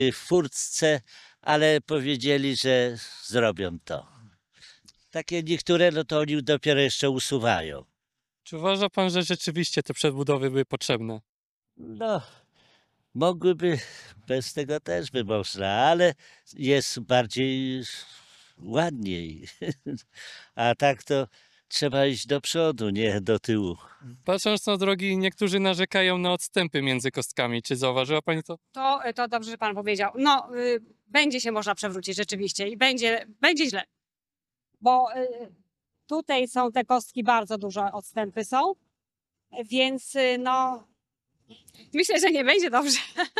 w furtce, ale powiedzieli, że zrobią to. Takie niektóre, no to oni dopiero jeszcze usuwają. Czy uważa pan, że rzeczywiście te przebudowy były potrzebne? No, mogłyby, bez tego też by można, ale jest bardziej ładniej. A tak to trzeba iść do przodu, nie do tyłu. Patrząc na drogi, niektórzy narzekają na odstępy między kostkami. Czy zauważyła pani to? To dobrze, że pan powiedział. No, będzie się można przewrócić rzeczywiście i będzie źle. Bo tutaj są te kostki, bardzo duże odstępy są, więc no, myślę, że nie będzie dobrze.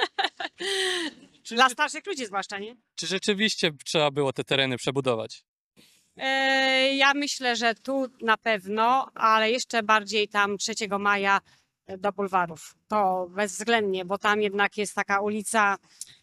Dla starszych ludzi zwłaszcza, nie? Czy rzeczywiście trzeba było te tereny przebudować? Ja myślę, że tu na pewno, ale jeszcze bardziej tam 3 maja do bulwarów. To bezwzględnie, bo tam jednak jest taka ulica,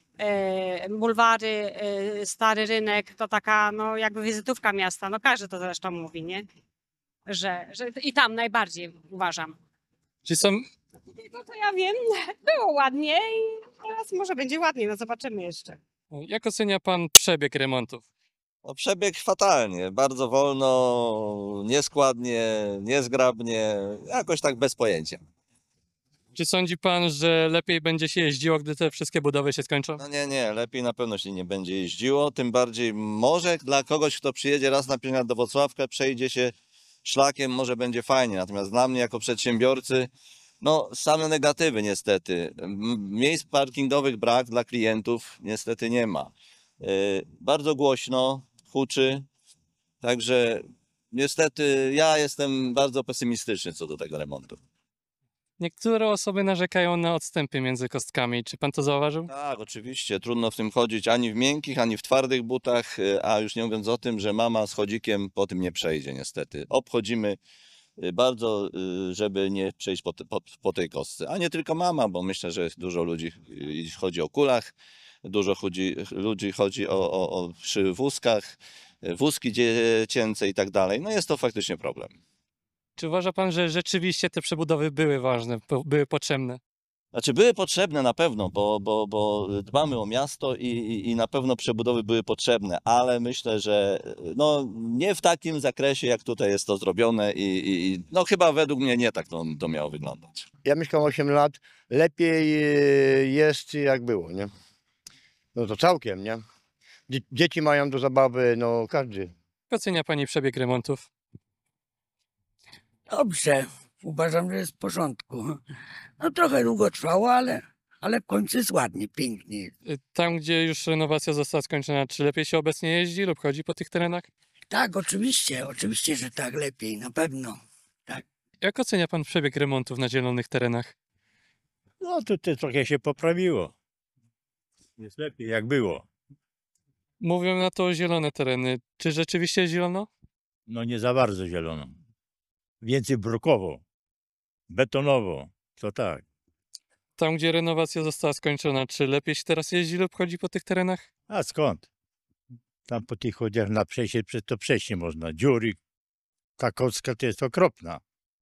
bulwary, Stary Rynek, to taka no jakby wizytówka miasta. No każdy to zresztą mówi, nie? Że i tam najbardziej uważam. Czy są... No to ja wiem, było ładnie i teraz może będzie ładniej, no zobaczymy jeszcze. Jak ocenia pan przebieg remontów? No, przebieg fatalnie, bardzo wolno, nieskładnie, niezgrabnie, jakoś tak bez pojęcia. Czy sądzi pan, że lepiej będzie się jeździło, gdy te wszystkie budowy się skończą? No nie, lepiej na pewno się nie będzie jeździło, tym bardziej może dla kogoś, kto przyjedzie raz na przykład do Włocławka, przejdzie się szlakiem, może będzie fajnie, natomiast dla mnie jako przedsiębiorcy, no same negatywy niestety. Miejsc parkingowych brak dla klientów niestety nie ma. Bardzo głośno, huczy, także niestety ja jestem bardzo pesymistyczny co do tego remontu. Niektóre osoby narzekają na odstępy między kostkami. Czy pan to zauważył? Tak, oczywiście, trudno w tym chodzić ani w miękkich, ani w twardych butach, a już nie mówiąc o tym, że mama z chodzikiem po tym nie przejdzie niestety. Obchodzimy bardzo, żeby nie przejść po tej kostce, a nie tylko mama, bo myślę, że dużo ludzi chodzi o kulach, dużo ludzi chodzi przy wózkach, wózki dziecięce i tak dalej. No jest to faktycznie problem. Czy uważa pan, że rzeczywiście te przebudowy były ważne, były potrzebne? Znaczy były potrzebne na pewno, bo dbamy o miasto i na pewno przebudowy były potrzebne, ale myślę, że no, nie w takim zakresie, jak tutaj jest to zrobione i no, chyba według mnie nie tak to miało wyglądać. Ja mieszkam 8 lat, lepiej jest jak było, nie? No to całkiem, nie? Dzieci mają do zabawy, no każdy. Jak ocenia pani przebieg remontów? Dobrze, uważam, że jest w porządku. No trochę długo trwało, ale w końcu jest ładnie, pięknie. Tam, gdzie już renowacja została skończona, czy lepiej się obecnie jeździ lub chodzi po tych terenach? Tak, oczywiście, że tak, lepiej, na pewno. Jak ocenia pan przebieg remontów na zielonych terenach? No to trochę się poprawiło. Jest lepiej jak było. Mówią na to zielone tereny. Czy rzeczywiście jest zielono? No nie za bardzo zielono. Więcej brukowo, betonowo, to tak. Tam, gdzie renowacja została skończona, czy lepiej się teraz jeździ lub chodzi po tych terenach? A skąd? Tam po tych chodziach na przejście, przez to przejść nie można. Dziury, ta kocka to jest okropna.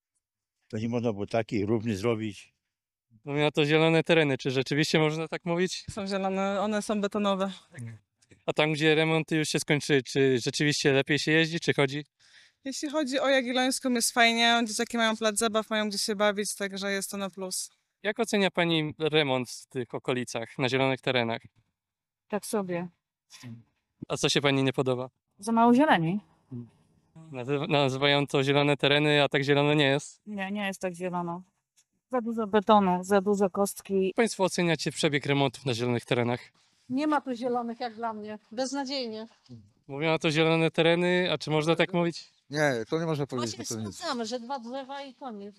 To nie można było takiej równy zrobić. Mówią na to zielone tereny. Czy rzeczywiście można tak mówić? Są zielone, one są betonowe. A tam, gdzie remonty już się skończyły, czy rzeczywiście lepiej się jeździ, czy chodzi? Jeśli chodzi o Jagiellońską, jest fajnie, dzieciaki mają plac zabaw, mają gdzie się bawić, także jest to na plus. Jak ocenia pani remont w tych okolicach, na zielonych terenach? Tak sobie. A co się pani nie podoba? Za mało zieleni. Nazywają to zielone tereny, a tak zielone nie jest. Nie jest tak zielono. Za dużo betonu, za dużo kostki. Jak państwo oceniacie przebieg remontów na zielonych terenach? Nie ma tu zielonych jak dla mnie. Beznadziejnie. Mówią na to zielone tereny, a czy można tak mówić? Nie, to nie można powiedzieć. Właśnie sprawdzamy, że 2 drzewa i koniec.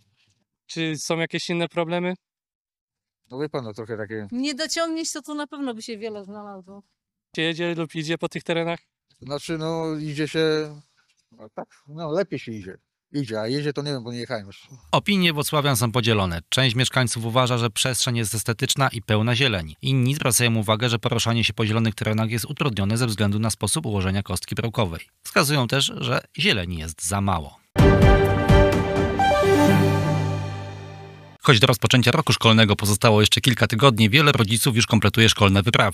Czy są jakieś inne problemy? No wie pan, no trochę takie... Nie dociągniesz, to tu na pewno by się wiele znalazło. Czy jedzie lub idzie po tych terenach? Znaczy, no idzie się... No, tak, no lepiej się idzie, a jedzie to nie wiem, bo nie jechałem już. Opinie włocławian są podzielone. Część mieszkańców uważa, że przestrzeń jest estetyczna i pełna zieleni. Inni zwracają uwagę, że poruszanie się po zielonych terenach jest utrudnione ze względu na sposób ułożenia kostki brokowej. Wskazują też, że zieleni jest za mało. Choć do rozpoczęcia roku szkolnego pozostało jeszcze kilka tygodni, wiele rodziców już kompletuje szkolne wyprawy.